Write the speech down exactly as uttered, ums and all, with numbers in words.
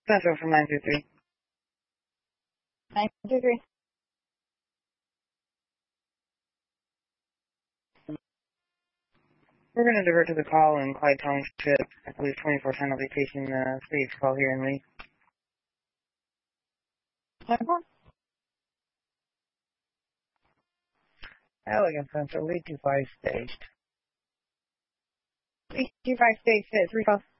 Central from nine two three. nine two three. We're going to divert to the call in Clyde Township. I believe twenty-four ten location, uh, stage call here in Lee. twenty-four? Elegant Central, Lee two five staged. Lee two five stage, hit three call.